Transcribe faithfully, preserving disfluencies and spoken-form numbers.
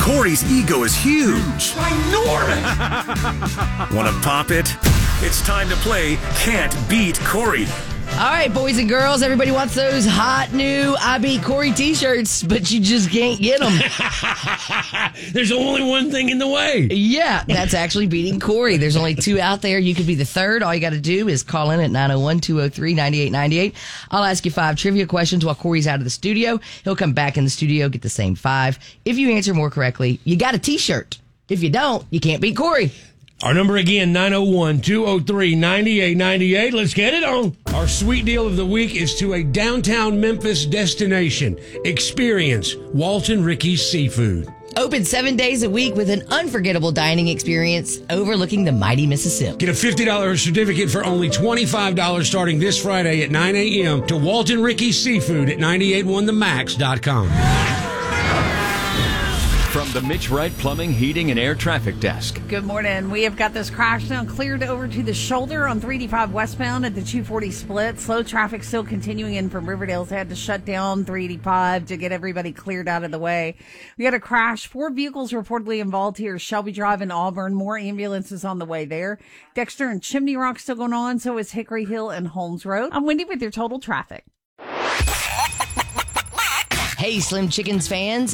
Corey's ego is huge. Ginormous! Want to pop it? It's time to play Can't Beat Corey. All right, boys and girls, everybody wants those hot new I Beat Corey t-shirts, but you just can't get them. There's only one thing in the way. Yeah, that's actually beating Corey. There's only two out there. You could be the third. All you got to do is call in at nine oh one, two oh three, nine eight nine eight. I'll ask you five trivia questions while Corey's out of the studio. He'll come back in the studio, get the same five. If you answer more correctly, you got a t-shirt. If you don't, you can't beat Corey. Our number again, nine oh one, two oh three, nine eight nine eight. Let's get it on. Our sweet deal of the week is to a downtown Memphis destination. Experience Walton Ricky's Seafood. Open seven days a week with an unforgettable dining experience overlooking the mighty Mississippi. Get a fifty dollars certificate for only twenty-five dollars starting this Friday at nine a.m. to Walton Ricky's Seafood at nine eight one the max dot com. From the Mitch Wright Plumbing, Heating, and Air Traffic Desk. Good morning. We have got this crash now cleared over to the shoulder on three eighty-five westbound at the two forty split. Slow traffic still continuing in from Riverdale. So had to shut down three eighty-five to get everybody cleared out of the way. We had a crash. Four vehicles reportedly involved here. Shelby Drive in Auburn. More ambulances on the way there. Dexter and Chimney Rock still going on. So is Hickory Hill and Holmes Road. I'm Wendy with your total traffic. Hey, Slim Chickens fans.